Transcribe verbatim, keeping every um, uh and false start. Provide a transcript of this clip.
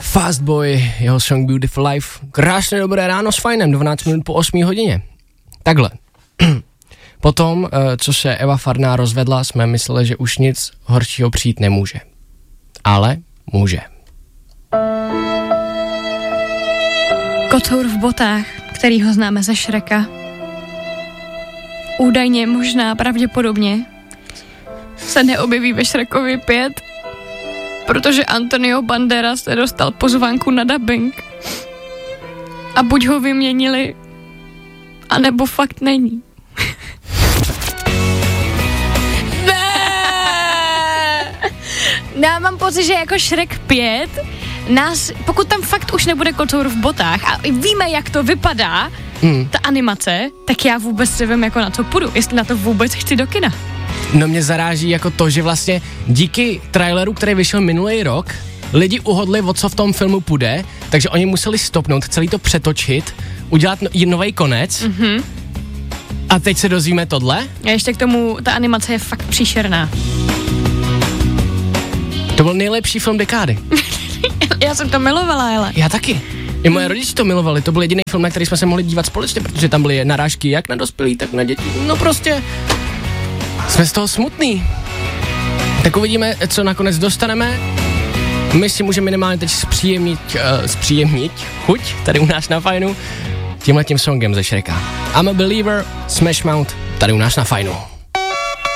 Fastboy, jeho song Beautiful Life. Krásné dobré ráno s Fajnem, dvanáct minut po osmé hodině. Takhle. Potom, co se Eva Farná rozvedla, jsme mysleli, že už nic horšího přijít nemůže. Ale může. Kocour v botách, kterýho známe ze Šreka. Údajně, možná, pravděpodobně se neobjeví ve Šrekovi pět, protože Antonio Banderas se dostal pozvánku na dubbing. A buď ho vyměnili, anebo fakt není. Já mám pocit, že jako Šrek pět nás, pokud tam fakt už nebude Kocour v botách a víme, jak to vypadá, hmm. ta animace, tak já vůbec nevím, jako na to půjdu, jestli na to vůbec chci do kina. No mě zaráží jako to, že vlastně díky traileru, který vyšel minulý rok, lidi uhodli, o co v tom filmu půjde, takže oni museli stopnout, celý to přetočit, udělat no, nový konec. Mm-hmm. A teď se dozvíme tohle? A ještě k tomu, ta animace je fakt příšerná. To byl nejlepší film dekády. Já jsem to milovala, ale. Já taky. I moje rodiče to milovali, to byl jediný film, na který jsme se mohli dívat společně, protože tam byly narážky jak na dospělí, tak na děti. No prostě, jsme z toho smutný. Tak uvidíme, co nakonec dostaneme. My si můžeme minimálně teď zpříjemnit, uh, zpříjemnit chuť tady u nás na Fajnu tímhletím songem ze Šreka. I'm a Believer, Smash Mouth, tady u nás na Fajnu.